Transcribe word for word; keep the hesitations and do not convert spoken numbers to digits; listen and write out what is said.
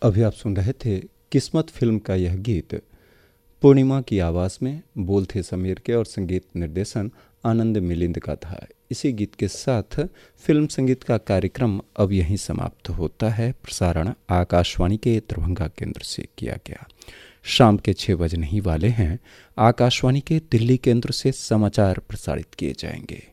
अभी आप सुन रहे थे किस्मत फिल्म का यह गीत। पूर्णिमा की आवाज़ में बोल थे समीर के और संगीत निर्देशन आनंद मिलिंद का था। इसी गीत के साथ फिल्म संगीत का कार्यक्रम अब यहीं समाप्त होता है। प्रसारण आकाशवाणी के दरभंगा केंद्र से किया गया। शाम के छः बजने ही वाले हैं। आकाशवाणी के दिल्ली केंद्र से समाचार प्रसारित किए जाएंगे।